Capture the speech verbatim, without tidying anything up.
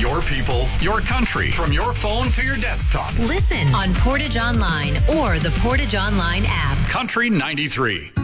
your people, your country, from your phone to your desktop. Listen on Portage Online or the Portage Online app. Country ninety-three.